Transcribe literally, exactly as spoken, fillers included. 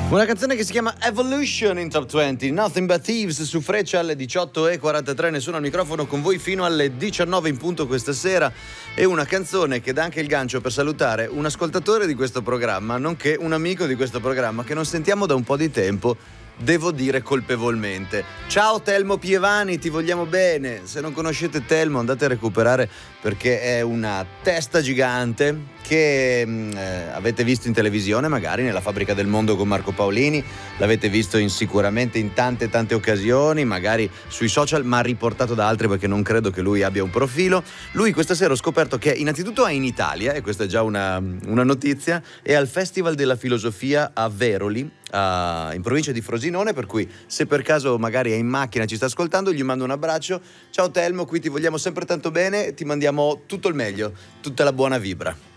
Una canzone che si chiama Evolution in Top venti, Nothing But Thieves su Freccia alle diciotto e quarantatré, nessuno al microfono con voi fino alle diciannove in punto questa sera. È una canzone che dà anche il gancio per salutare un ascoltatore di questo programma, nonché un amico di questo programma che non sentiamo da un po' di tempo, devo dire colpevolmente. Ciao Telmo Pievani, ti vogliamo bene. Se non conoscete Telmo andate a recuperare, perché è una testa gigante che eh, avete visto in televisione, magari nella Fabbrica del Mondo con Marco Paolini, l'avete visto in, sicuramente in tante tante occasioni, magari sui social, ma riportato da altri perché non credo che lui abbia un profilo. Lui questa sera ho scoperto che innanzitutto è in Italia, e questa è già una, una notizia, è al Festival della Filosofia a Veroli, a, in provincia di Frosinone, per cui se per caso magari è in macchina e ci sta ascoltando, gli mando un abbraccio. Ciao Telmo, qui ti vogliamo sempre tanto bene, ti mandiamo tutto il meglio, tutta la buona vibra.